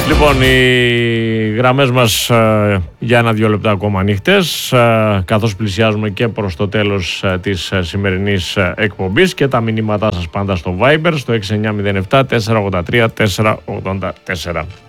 Λοιπόν, οι γραμμές μας για 1-2 λεπτά ακόμα ανοιχτές, καθώς πλησιάζουμε και προς το τέλος της σημερινής εκπομπής, και τα μηνύματά σας πάντα στο Viber στο 6907 483 484.